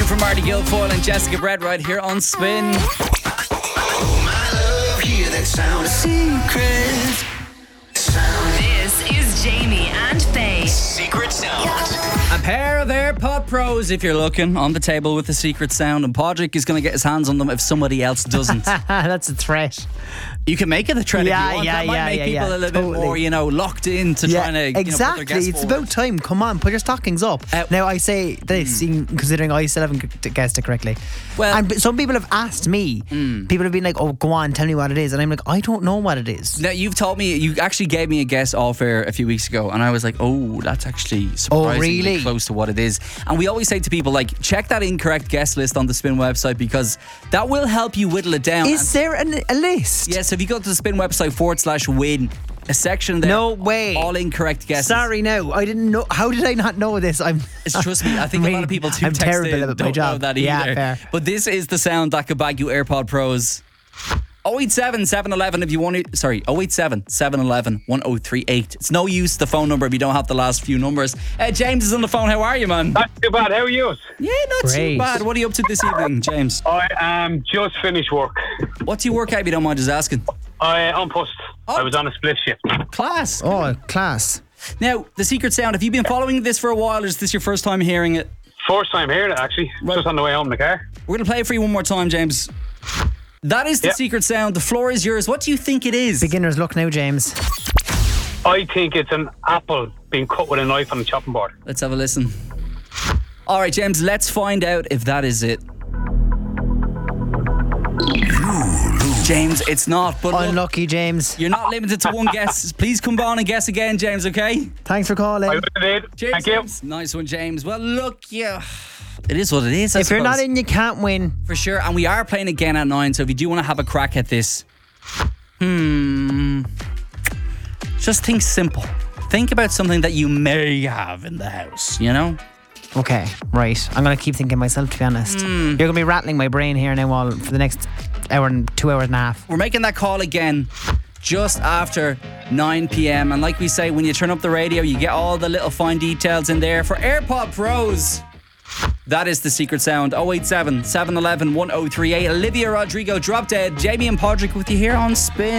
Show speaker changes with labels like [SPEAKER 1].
[SPEAKER 1] from Marty Guilfoyle and Jessica Brett right here on Spin.
[SPEAKER 2] Oh, my love, hear that sound. Secret sound.
[SPEAKER 3] This is Jamie and Faye.
[SPEAKER 2] Secret sound.
[SPEAKER 1] A pair of AirPod Pros if you're looking on the table with the secret sound, and Podrick is going to get his hands on them if somebody else doesn't.
[SPEAKER 4] That's a threat.
[SPEAKER 1] You can make it a threat if you want. That might make people a little bit more, locked in to trying to
[SPEAKER 4] exactly.
[SPEAKER 1] put their guess
[SPEAKER 4] It's
[SPEAKER 1] forward.
[SPEAKER 4] about time. Come on, put your stockings up. Now I say this, considering I still haven't guessed it correctly.
[SPEAKER 1] Well,
[SPEAKER 4] and some people have asked me. People have been like, "Oh, go on, tell me what it is," and I'm like, "I don't know what it is."
[SPEAKER 1] Now you've told me, you actually gave me a guess off air a few weeks ago, and I was like, "Oh, that's actually surprisingly
[SPEAKER 4] really?
[SPEAKER 1] close to what it is." And we always say to people, like, check that incorrect guess list on the Spin website because that will help you whittle it down.
[SPEAKER 4] Is there a list?
[SPEAKER 1] Yes, if you go to the Spin website /win, a section there.
[SPEAKER 4] No way.
[SPEAKER 1] All incorrect guesses.
[SPEAKER 4] Sorry, no, I didn't know. How did I not know this?
[SPEAKER 1] Trust me, I think a lot of people too
[SPEAKER 4] I'm
[SPEAKER 1] text
[SPEAKER 4] terrible
[SPEAKER 1] in
[SPEAKER 4] at my
[SPEAKER 1] don't know
[SPEAKER 4] job.
[SPEAKER 1] that either.
[SPEAKER 4] Yeah, fair.
[SPEAKER 1] But this is the sound that could bag you AirPod Pros. 087 711 if you want to. Sorry, 087 711 1038. It's no use the phone number if you don't have the last few numbers. James is on the phone. How are you, man?
[SPEAKER 5] Not too bad. How are you?
[SPEAKER 1] Yeah, not
[SPEAKER 4] Great.
[SPEAKER 1] too bad. What are you up to this evening, James?
[SPEAKER 5] I just finished work.
[SPEAKER 1] What do you work at if you don't mind just asking?
[SPEAKER 5] On post.
[SPEAKER 1] Oh.
[SPEAKER 5] I was on a split shift.
[SPEAKER 1] Class.
[SPEAKER 4] Oh, class.
[SPEAKER 1] Now, the secret sound, have you been following this for a while or is this your first time hearing it?
[SPEAKER 5] First time hearing it, actually.
[SPEAKER 1] Right.
[SPEAKER 5] Just on the way home in the car.
[SPEAKER 1] We're going to play it for you one more time, James. That is the
[SPEAKER 5] Yep.
[SPEAKER 1] secret sound. The floor is yours. What do you think it is?
[SPEAKER 4] Beginner's luck now, James.
[SPEAKER 5] I think it's an apple being cut with a knife on the chopping board.
[SPEAKER 1] Let's have a listen. All right, James, let's find out if that is it. James, it's not. But look,
[SPEAKER 4] Unlucky, James.
[SPEAKER 1] you're not limited to one guess. Please come on and guess again, James, okay?
[SPEAKER 4] Thanks for calling.
[SPEAKER 5] I did.
[SPEAKER 1] Cheers,
[SPEAKER 5] Thank you.
[SPEAKER 1] James. Nice one, James. Well, look, yeah. It is what it is, I
[SPEAKER 4] If you're
[SPEAKER 1] suppose.
[SPEAKER 4] not in, you can't win.
[SPEAKER 1] For sure, and we are playing again at 9, so if you do want to have a crack at this, just think simple. Think about something that you may have in the house, you know?
[SPEAKER 4] Okay, right. I'm going to keep thinking myself, to be honest. You're going to be rattling my brain here now all for the next hour and 2 hours and a half.
[SPEAKER 1] We're making that call again just after 9 p.m. And like we say, when you turn up the radio, you get all the little fine details in there. For AirPod Pros, that is the secret sound. 087 711 1038. Olivia Rodrigo, Drop Dead. Jamie and Podrick with you here on Spin.